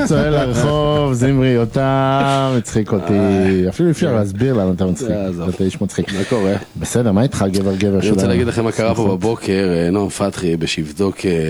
צועל לרחוב, זמרי אותה, מצחיק אותי, אפילו אפשר להסביר למה אתה מצחיק, אתה איש מצחיק. מה קורה? בסדר, מה איתך גבר שלנו? אני רוצה להגיד לכם מה קרה פה בבוקר, נועם פתחי בשבתו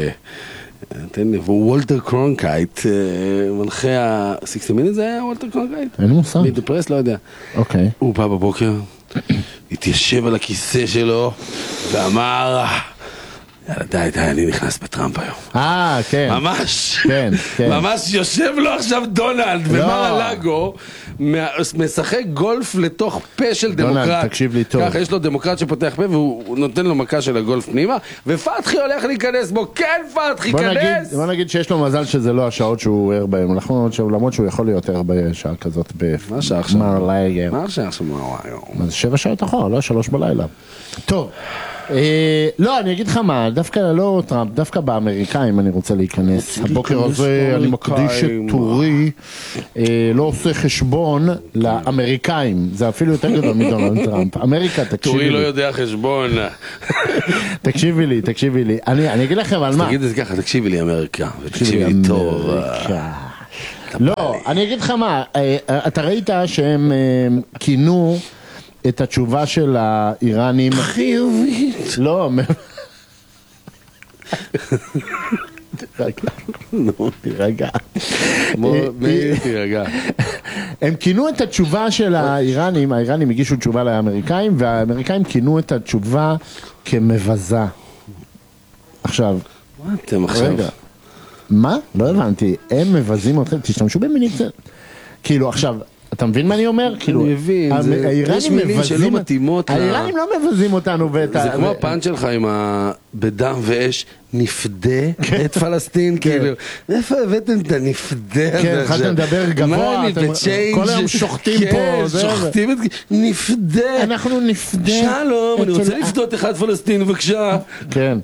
וולטר קרונקייט, מנחה ה-60 Minutes זה היה וולטר קרונקייט? אין לי מושג. מדפרס, לא יודע. אוקיי. הוא בא בבוקר, התיישב על הכיסא שלו ואמר, יאללה די, אני נכנס בטראמפ היום. כן. ממש, כן, כן. ממש יושב לו עכשיו דונלד ומר הלאגו, משחק גולף לתוך פה של דמוקרט. דונלד, תקשיב לי טוב. ככה יש לו דמוקרט שפותח פה והוא נותן לו מכה של הגולף פנימה, ופתחי הולך להיכנס בו, כן פתחי, כנס! בוא נגיד שיש לו מזל שזה לא השעות שהוא ער בהם, למרות שהוא יכול להיות ער בשעה כזאת מה השעה עכשיו? מר לאגר. מה השעה עכשיו מר לאגר? זה 7 שעות אחורה, לא 3 בלילה. טוב. לא, אני אגיד לך מה, דווקא לא טראמפ, דווקא באמריקאים אני רוצה להיכנס. הבוקר הזה אני מקדיש את טורי, לא עושה חשבון לאמריקאים, זה אפילו יותר גדול מדונלד טראמפ. אמריקה, תקשיבי לי. טורי לא יודע חשבון. תקשיבי לי. אני אגיד לכם על מה. תגיד את זה ככה, תקשיבי לי אמריקה, ותקשיבי לי טוב. לא, אני אגיד לך מה, אתה ראית שהם כינו את התשובה של האיראנים חיובית. לא, תירגע. תירגע. הם כינו את התשובה של האיראנים, האיראנים הגישו תשובה לאמריקאים, והאמריקאים כינו את התשובה כמבזה. עכשיו, מה אתם עכשיו? רגע, מה? לא הבנתי, הם מבזים אתכם, תשתמשו במילים קצת. כאילו עכשיו, אתה מבין מה אני אומר? אני מבין, יש מילים שלא מתאימות. האיראנים לא מבזים אותנו. זה כמו הפאנץ' שלך עם בדם ואש, נפדה את פלסטין, כאילו, איפה הבאתם את הנפדה הזה? כן, התחלתם לדבר גבוה, כל היום שוחטים פה. כן, שוחטים את נפדה. אנחנו נפדה. שלום, אני רוצה לפדות אחד פלסטין, בבקשה. כן.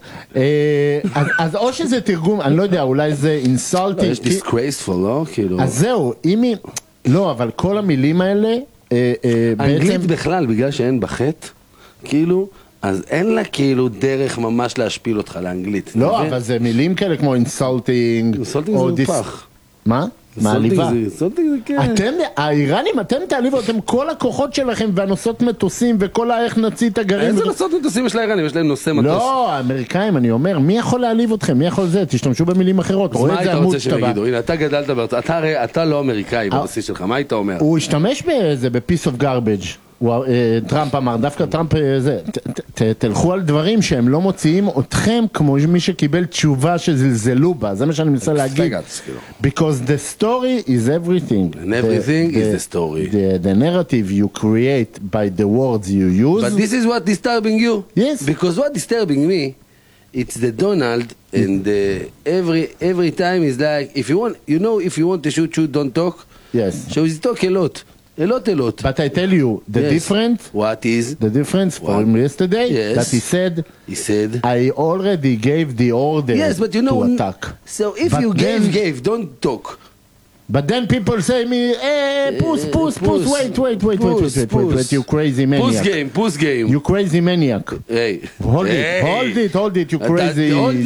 אז או שזה תרגום, אני לא יודע, אולי זה אינסולטינג. יש disgraceful, לא? אז זהו, אם היא... לא, אבל כל המילים האלה אנגלית בכלל, בגלל שאין בחטא, כאילו, אז אין לה כאילו דרך ממש להשפיל אותך לאנגלית. לא, אבל זה מילים כאלה כמו אינסולטינג. אינסולטינג זה פח. מה? מעליבה. אינסולטינג זה כן. אתם, האיראנים, אתם תעליבו, אתם כל הכוחות שלכם והנוסעות מטוסים וכל איך נוציא את הגרעין. איזה נוסעות מטוסים יש לאיראנים? יש להם נושא מטוס. לא, האמריקאים, אני אומר, מי יכול להעליב אתכם? מי יכול זה? תשתמשו במילים אחרות. אז מה היית רוצה שהם יגידו? הנה, אתה גדלת בארצות, אתה לא אמריקאי בנושא שלך, מה היית אומר? הוא השתמש בזה, ב-piece of garbage. טראמפ אמר, דווקא טראמפ זה, תלכו על דברים שהם לא מוציאים אתכם כמו מי שקיבל תשובה שזלזלו בה, זה מה שאני מנסה להגיד. Because the story is everything. And everything is the story. The narrative you create by the words you use. But this is what disturbing you. Yes. Because what disturbing me, it's the Donald, and every time is like, if you want, you know, if you want to shoot, don't talk. Yes. So he talk a lot. A lot. But I tell you, the difference. What is? The difference from yesterday, that he said, I already gave the order to attack. So if you gave, don't talk. But then people say me, puss, wait, you crazy maniac. Puss game. You crazy maniac. Hey. Hold it, you crazy.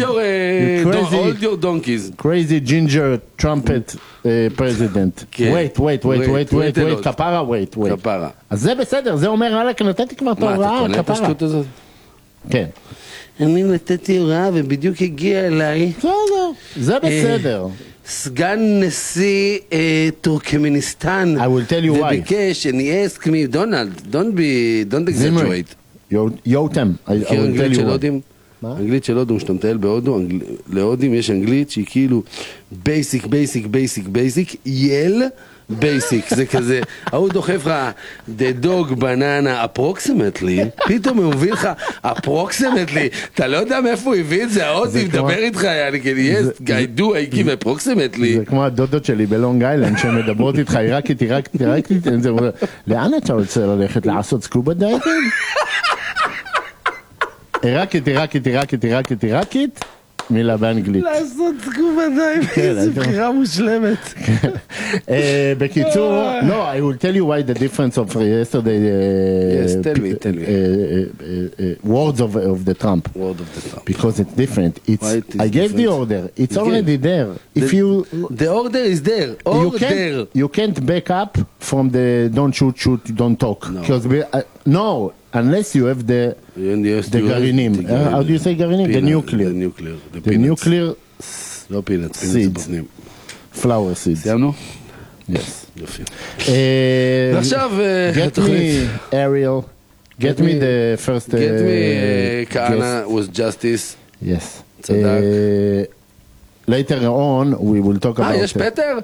Hold your donkeys. Crazy ginger trumpet president. Wait, כפרה, wait. כפרה. אז זה בסדר, זה אומר, הלאה, נתתי כבר את ההוראה, מה, אתה קונה את השטות הזאת? כן. אני נתתי הוראה ובדיוק הגיע אליי. בסדר, זה בסדר. סגן נשיא טורקמניסטן. I will tell you why. וביקש, and he asked me, Donald, don't exaggerate. יותם, I will tell you why. אנגלית של הודו, שאתה מטייל בהודו, להודים יש אנגלית שהיא כאילו basic, יל basic, זה כזה, הוא דוחף לך the dog banana approximately, פתאום הוא מביא לך approximately, אתה לא יודע מאיפה הוא הביא את זה, ההודי מדבר איתך, אני כאילו, yes, I do, I give approximately. זה כמו הדודות שלי בלונג איילנד, שהן מדברות איתך, עיראקית, לאן אתה רוצה ללכת לעשות סקובה דייטינג? עיראקית, מילה באנגלית. לעשות תגובניים, איזה בחירה מושלמת. בקיצור, לא, I will tell you why the difference of yesterday Yes, tell me. words of the Trump. Word of the Trump. Because it's different. Why it is I gave the different? order. It's already there. If you The order is there. Order. you can't back up from the don't shoot, don't talk. No. Because no, unless you have the גרעינים. How do you say גרעינים? The nuclear. The nuclear לא פינץ, פינץ seeds. בוטנים. flower seeds. סיימנו? Yes. יופי. ועכשיו, get me Ariel. Get me the first Get me כהנא was justice. Yes. צדק. Later on we will talk about יש פטר?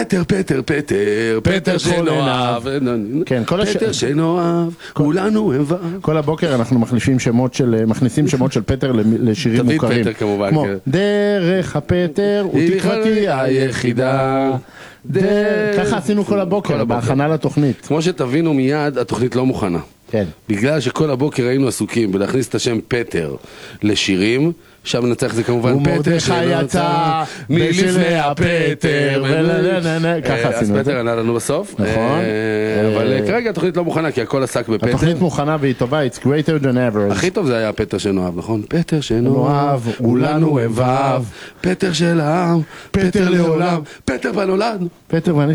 פטר שנאהב. כן, כל פטר שנאהב, כולנו אוהב. כל הבוקר אנחנו מכניסים שמות של פטר לשירים תביא מוכרים. פטר כמובן. כמו דרך הפטר ותקוותי היחידה. ככה עשינו כל הבוקר, בהכנה לתוכנית. כמו שתבינו מיד, התוכנית לא מוכנה. כן. בגלל שכל הבוקר היינו עסוקים בלהכניס את השם פטר לשירים, עכשיו נצטרך זה כמובן פטר יצא מלפני הפטר, ככה אז עשינו את פטר זה. ענה לנו בסוף, נכון. אבל כרגע התוכנית לא מוכנה כי הכל עסק בפטר. התוכנית מוכנה והיא טובה, it's greater than ever. הכי טוב זה היה פטר שנאהב, נכון? פטר שנאהב, נאהב, כולנו אוהביו. פטר של העם, פטר לעולם, פטר בנולד. פטר ואני